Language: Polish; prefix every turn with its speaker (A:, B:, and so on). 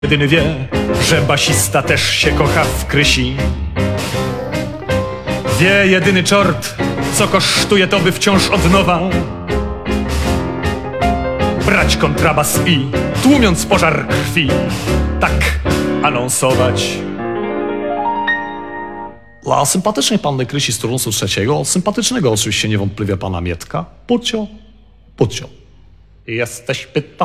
A: Jedyny wie, że basista też się kocha w Krysi. Wie jedyny czort, co kosztuje to, by wciąż od nowa brać kontrabas i, tłumiąc pożar krwi, tak anonsować. Dla sympatycznej panny Krysi z turnusu trzeciego, sympatycznego oczywiście niewątpliwie pana Mietka, Pucio, Pucio. Jesteś pyta